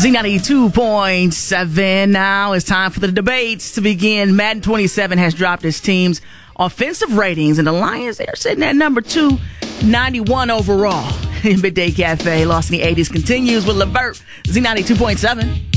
Z92.7. Now it's time for the debates to begin. Madden 27 has dropped its team's offensive ratings, and the Lions, they're sitting at number 291 overall. Midday Cafe, Lost in the 80s continues with Levert, Z92.7.